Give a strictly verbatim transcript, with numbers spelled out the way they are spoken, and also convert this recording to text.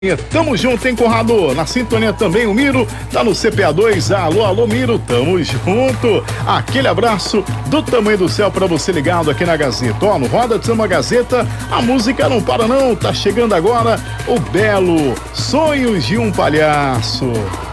Tamo junto, hein, Conrado? Na sintonia também o Miro, tá no C P A dois. Alô, alô, Miro, tamo junto. Aquele abraço do tamanho do céu pra você ligado aqui na Gazeta. Ó, no Roda de Samba Gazeta, a música não para não, tá chegando agora o belo Sonhos de um Palhaço.